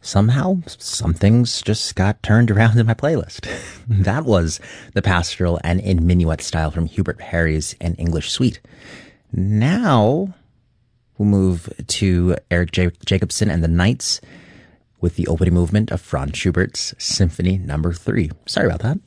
somehow some things just got turned around in my playlist. That was the Pastoral and in minuet style from Hubert Parry's An English Suite. Now we'll move to Eric Jacobson and the Knights with the opening movement of Franz Schubert's Symphony No. 3. Sorry about that.